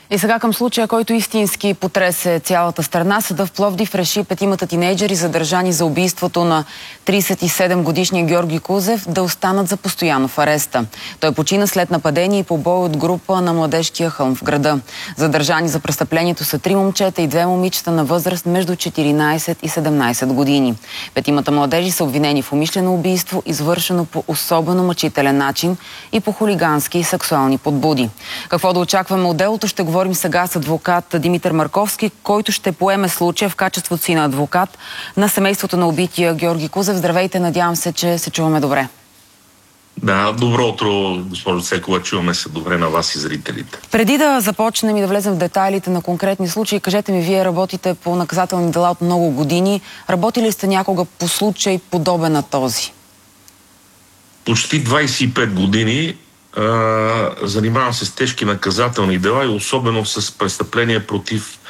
И сега към случая, който истински потресе цялата страна. Съда в Пловдив реши 5 тинейджери, задържани за убийството на 37-годишния Георги Кузев, да останат за постоянно в ареста. Той почина след нападение и побой от група на Младежкия хълм в града. Задържани за престъплението са 3 момчета и 2 момичета на възраст между 14 и 17 години. 5 младежи са обвинени в умишлено убийство, извършено по особено мъчителен начин и по хулигански и сексуални подбуди. Какво да очакваме от делото, ще говорим сега с адвокат Димитър Марковски, който ще поеме случая в качеството си на адвокат на семейството на убития Георги Кузев. Здравейте, надявам се, че се чуваме добре. Да, добро утро, госпожо Цекова, чуваме се добре на вас и зрителите. Преди да започнем и да влезем в детайлите на конкретни случаи, кажете ми, вие работите по наказателни дела от много години. Работили сте някога по случай подобен на този? Почти 25 години занимавам се с тежки наказателни дела и особено с престъпления против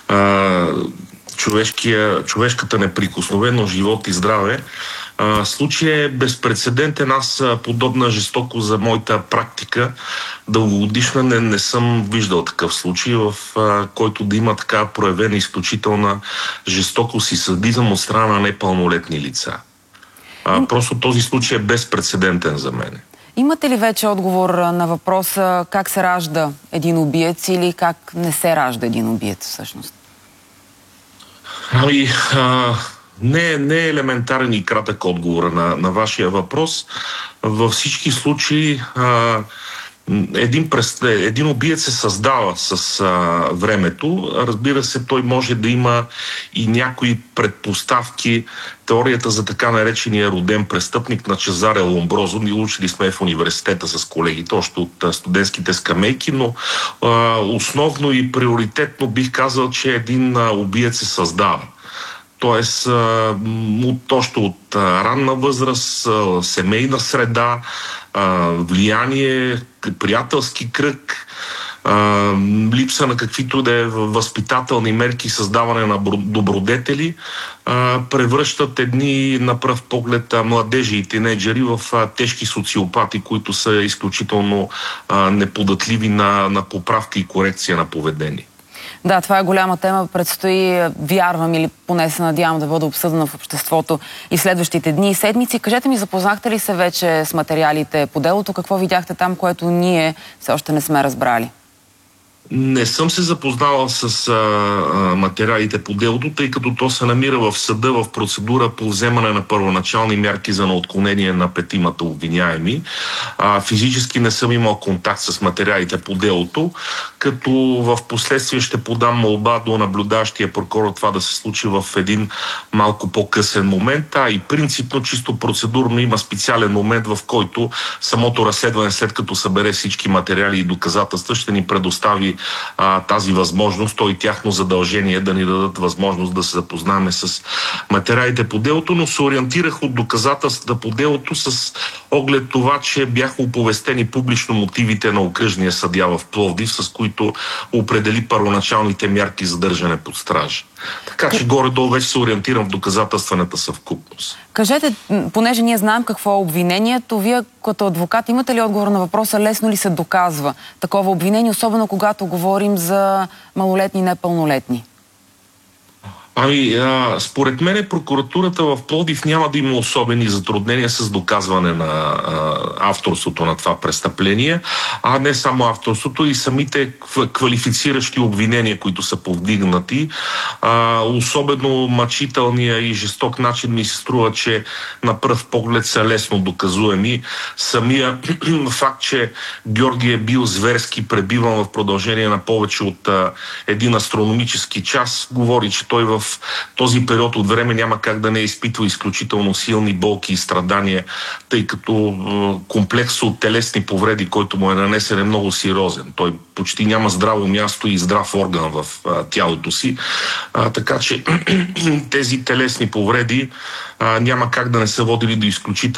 човешката неприкосновеност, живот и здраве. Случай е безпрецедентен. Аз подобна жестоко за моята практика дългогодишна не съм виждал такъв случай, в който да има така проявена изключителна жестокост и садизъм от страна на непълнолетни лица. Просто този случай е безпрецедентен за мен. Имате ли вече отговор на въпроса как се ражда един убиец или как не се ражда един убиец всъщност? Не е елементарен и кратък отговор на вашия въпрос. Във всички случаи един убиец се създава с времето. Разбира се, той може да има и някои предпоставки. Теорията за така наречения роден престъпник на Чезаре Ломброзо. Ние учили сме в университета с колегите, още от студентските скамейки, но основно и приоритетно бих казал, че един убиец се създава. Тоест, още от ранна възраст, семейна среда, влияние, приятелски кръг, липса на каквито да е възпитателни мерки, създаване на добродетели, превръщат едни на пръв поглед младежи и тинейджери в тежки социопати, които са изключително неподатливи на поправка и корекция на поведение. Да, това е голяма тема. Предстои, вярвам, или поне се надявам да бъде обсъдена в обществото и в следващите дни и седмици. Кажете ми, запознахте ли се вече с материалите по делото? Какво видяхте там, което ние все още не сме разбрали? Не съм се запознавал с материалите по делото, тъй като то се намира в съда в процедура по вземане на първоначални мерки за неотклонение на 5 обвиняеми. Физически не съм имал контакт с материалите по делото, като в последствие ще подам молба до наблюдаващия прокурор това да се случи в един малко по-късен момент. И принципно, чисто процедурно има специален момент, в който самото разследване, след като събере всички материали и доказателства, ще ни предостави тази възможност, то и тяхно задължение да ни дадат възможност да се запознаме с материалите по делото, но се ориентирах от доказателствата по делото с оглед това, че бяха оповестени публично мотивите на окръжния съдия в Пловдив, с които определи първоначалните мярки за държане под стража. Така че горе-долу вече се ориентирам в доказателствената съвкупност. Кажете, понеже ние знаем какво е обвинението, вие като адвокат имате ли отговор на въпроса, лесно ли се доказва такова обвинение, особено когато говорим за малолетни и непълнолетни? Според мен прокуратурата в Пловдив няма да има особени затруднения с доказване на авторството на това престъпление, а не само авторството, и самите квалифициращи обвинения, които са повдигнати. Особено мъчителния и жесток начин ми се струва, че на пръв поглед са лесно доказуеми. Самия факт, че Георги е бил зверски пребиван в продължение на повече от един астрономически час, говори, че той в този период от време няма как да не изпитва изключително силни болки и страдания, тъй като комплекс от телесни повреди, който му е нанесен, е много сериозен. Той почти няма здраво място и здрав орган в тялото си. Така че тези телесни повреди няма как да не са водили до изключително